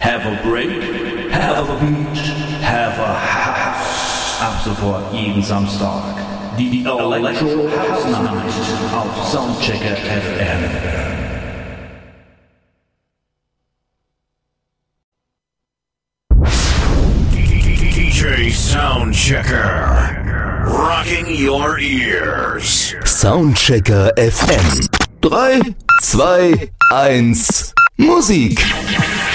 Have a break, have a beach, have a house. Ab sofort jeden Samstag. Die Electro House Night auf Soundchecker FM. DJ Soundchecker, rocking your ears. Soundchecker FM. 3, 2, 1, Musik.